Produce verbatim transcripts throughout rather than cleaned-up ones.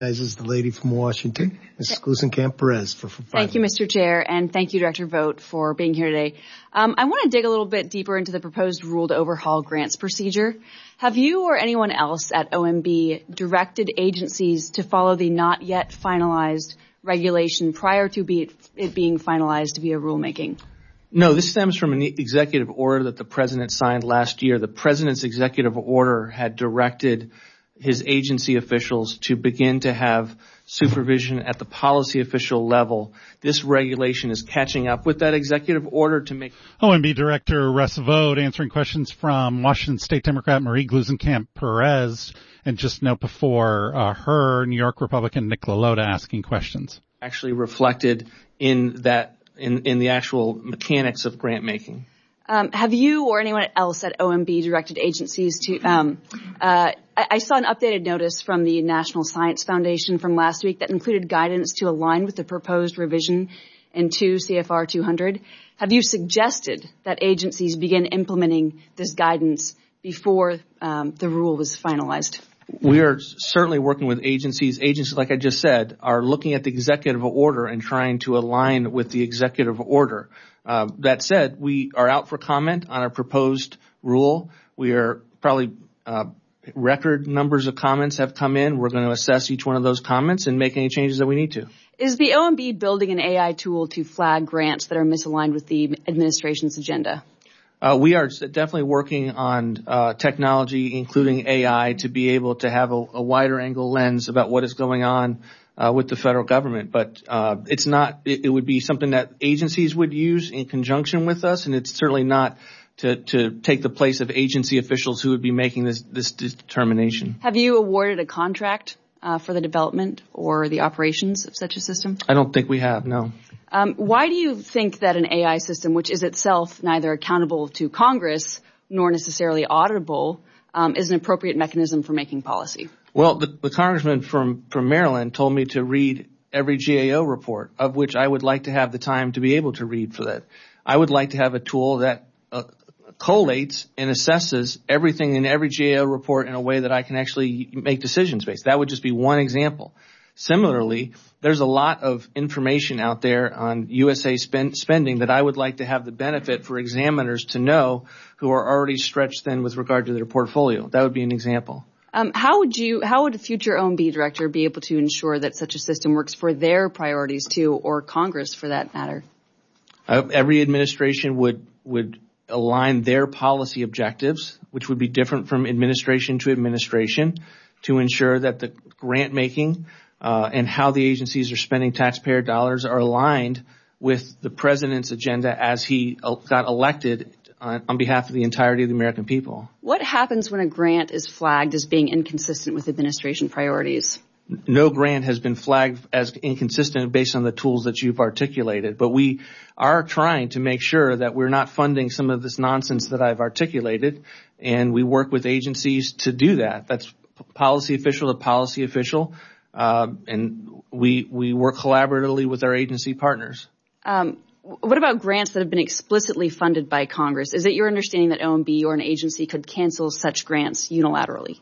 This is the lady from Washington, Missus Gluesenkamp-Perez. For, for thank you, Mister Chair, and thank you, Director Vogt, for being here today. Um, I want to dig a little bit deeper into the proposed rule to overhaul grants procedure. Have you or anyone else at O M B directed agencies to follow the not yet finalized regulation prior to be it, it being finalized via rulemaking? No, this stems from an executive order that the President signed last year. The President's executive order had directed his agency officials to begin to have supervision at the policy official level. This regulation is catching up with that executive order to make... O M B Director Russ Vought answering questions from Washington State Democrat Marie Gluesenkamp-Perez, and just note before uh, her, New York Republican Nick LaLota asking questions. Actually reflected in that, in, in the actual mechanics of grant making. Um, have you or anyone else at O M B directed agencies to, um, uh, I, I saw an updated notice from the National Science Foundation from last week that included guidance to align with the proposed revision in two C F R two hundred. Have you suggested that agencies begin implementing this guidance before um, the rule was finalized? We are certainly working with agencies. Agencies, like I just said, are looking at the executive order and trying to align with the executive order. Uh, that said, we are out for comment on our proposed rule. We are probably uh, record numbers of comments have come in. We're going to assess each one of those comments and make any changes that we need to. Is the O M B building an A I tool to flag grants that are misaligned with the administration's agenda? Uh, we are definitely working on uh, technology, including A I, to be able to have a, a wider angle lens about what is going on uh, with the federal government. But uh, it's not, it, it would be something that agencies would use in conjunction with us, and it's certainly not to, to take the place of agency officials who would be making this, this determination. Have you awarded a contract uh, for the development or the operations of such a system? I don't think we have, no. Um, why do you think that an A I system, which is itself neither accountable to Congress nor necessarily auditable, um, is an appropriate mechanism for making policy? Well, the, the congressman from, from Maryland told me to read every G A O report, of which I would like to have the time to be able to read for that. I would like to have a tool that uh, collates and assesses everything in every G A O report in a way that I can actually make decisions based. That would just be one example. Similarly, there's a lot of information out there on U S A spend, spending that I would like to have the benefit for examiners to know who are already stretched thin with regard to their portfolio. That would be an example. Um, how would you, how would a future O M B director be able to ensure that such a system works for their priorities too, or Congress for that matter? Uh, every administration would, would align their policy objectives, which would be different from administration to administration, to ensure that the grant making Uh, and how the agencies are spending taxpayer dollars are aligned with the president's agenda as he got elected on, on behalf of the entirety of the American people. What happens when a grant is flagged as being inconsistent with administration priorities? No grant has been flagged as inconsistent based on the tools that you've articulated, but we are trying to make sure that we're not funding some of this nonsense that I've articulated, and we work with agencies to do that. That's policy official to policy official. Uh, and we we work collaboratively with our agency partners. Um, what about grants that have been explicitly funded by Congress? Is it your understanding that O M B or an agency could cancel such grants unilaterally?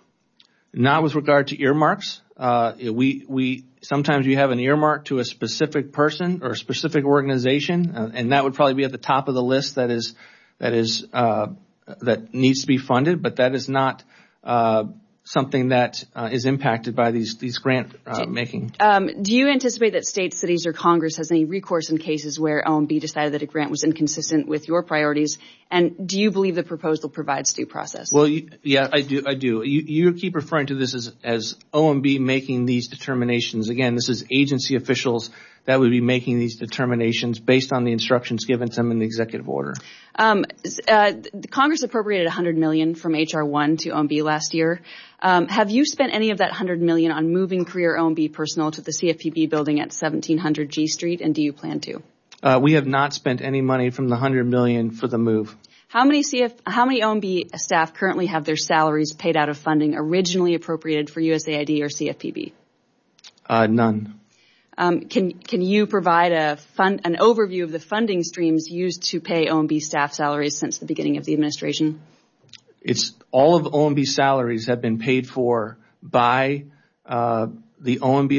Not with regard to earmarks. Uh, we we sometimes you have an earmark to a specific person or a specific organization, uh, and that would probably be at the top of the list that is that is uh, that needs to be funded, but that is not Uh, something that uh, is impacted by these these grant uh, do, making. Um, do you anticipate that states, cities, or Congress has any recourse in cases where O M B decided that a grant was inconsistent with your priorities? And do you believe the proposal provides due process? Well, you, yeah, I do. I do. You, you keep referring to this as, as O M B making these determinations. Again, this is agency officials that would be making these determinations based on the instructions given to them in the executive order. Um, uh, Congress appropriated one hundred million dollars from H R one to O M B last year. Um, have you spent any of that one hundred million dollars on moving career O M B personnel to the C F P B building at seventeen hundred G Street, and do you plan to? Uh, we have not spent any money from the one hundred million dollars for the move. How many C F, how many O M B staff currently have their salaries paid out of funding originally appropriated for U S A I D or C F P B? Uh, none. Um, can can you provide a fund, an overview of the funding streams used to pay O M B staff salaries since the beginning of the administration? It's all of O M B salaries have been paid for by uh, the O M B